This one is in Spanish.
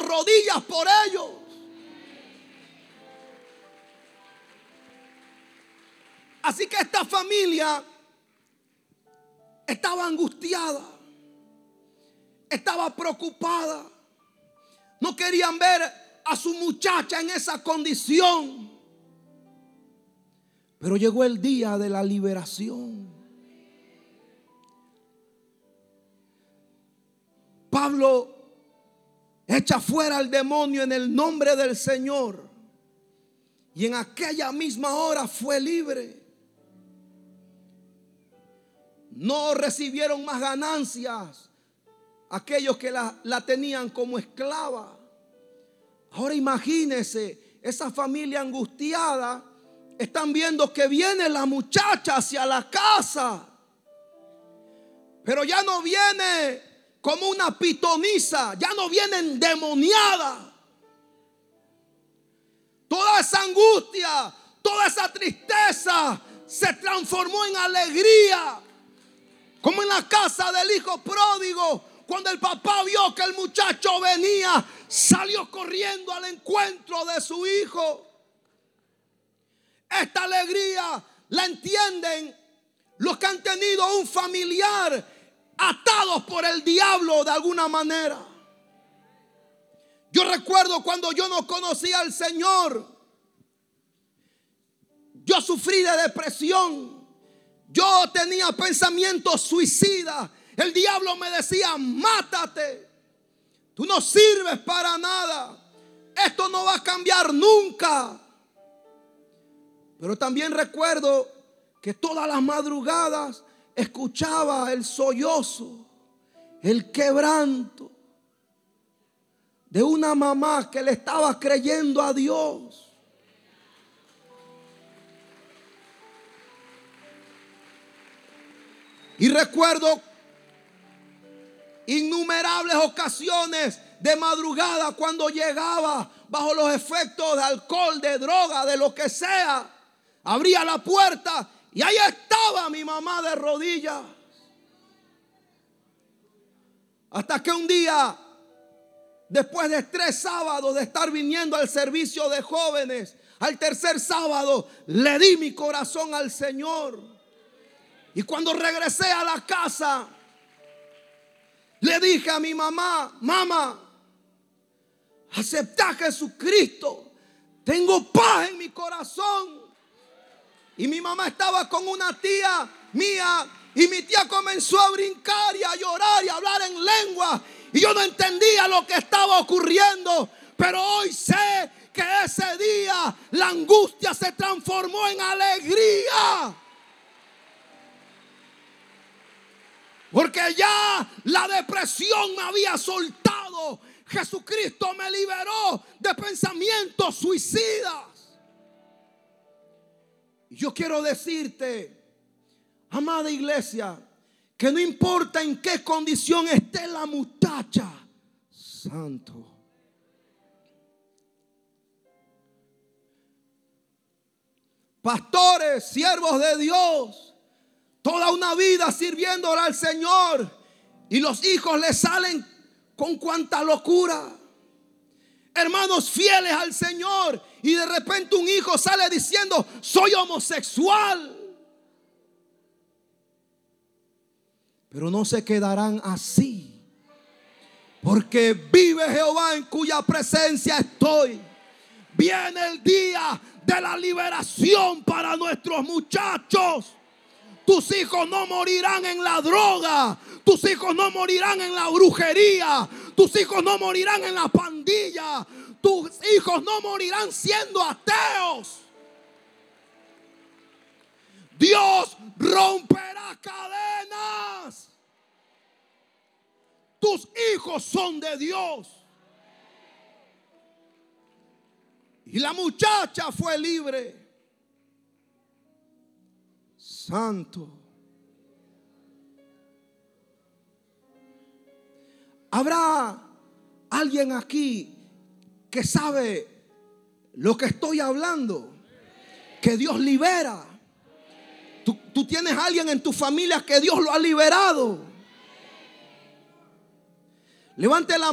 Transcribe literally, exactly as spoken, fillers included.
rodillas por ellos. Así que esta familia estaba angustiada, estaba preocupada. No querían ver a su muchacha en esa condición. Pero llegó el día de la liberación. Pablo echa fuera al demonio en el nombre del Señor. Y en aquella misma hora fue libre. No recibieron más ganancias aquellos que la, la tenían como esclava. Ahora imagínense, esa familia angustiada, están viendo que viene la muchacha hacia la casa. Pero ya no viene como una pitonisa, ya no viene endemoniada. Toda esa angustia, toda esa tristeza se transformó en alegría. Como en la casa del hijo pródigo, cuando el papá vio que el muchacho venía, salió corriendo al encuentro de su hijo. Esta alegría la entienden los que han tenido un familiar atados por el diablo de alguna manera. Yo recuerdo cuando yo no conocía al Señor, yo sufrí de depresión. Yo tenía pensamientos suicidas. El diablo me decía: mátate. Tú no sirves para nada. Esto no va a cambiar nunca. Pero también recuerdo que todas las madrugadas escuchaba el sollozo, el quebranto de una mamá que le estaba creyendo a Dios. Y recuerdo innumerables ocasiones de madrugada cuando llegaba bajo los efectos de alcohol, de droga, de lo que sea. Abría la puerta y ahí estaba mi mamá de rodillas. Hasta que un día, después de tres sábados de estar viniendo al servicio de jóvenes, al tercer sábado le di mi corazón al Señor. Y cuando regresé a la casa, le dije a mi mamá: mamá, acepté a Jesucristo, tengo paz en mi corazón. Y mi mamá estaba con una tía mía y mi tía comenzó a brincar y a llorar y a hablar en lengua. Y yo no entendía lo que estaba ocurriendo, pero hoy sé que ese día la angustia se transformó en alegría. Porque ya la depresión me había soltado. Jesucristo me liberó de pensamientos suicidas. Y yo quiero decirte, amada iglesia, que no importa en qué condición esté la muchacha, santo, pastores, siervos de Dios, toda una vida sirviéndole al Señor, y los hijos le salen con cuanta locura. Hermanos fieles al Señor, y de repente un hijo sale diciendo: soy homosexual. Pero no se quedarán así, porque vive Jehová en cuya presencia estoy. Viene el día de la liberación para nuestros muchachos. Tus hijos no morirán en la droga. Tus hijos no morirán en la brujería. Tus hijos no morirán en la pandilla. Tus hijos no morirán siendo ateos. Dios romperá cadenas. Tus hijos son de Dios. Y la muchacha fue libre. Santo. ¿Habrá alguien aquí que sabe lo que estoy hablando? Que Dios libera. Tú, tú tienes a alguien en tu familia que Dios lo ha liberado. Levante la mano.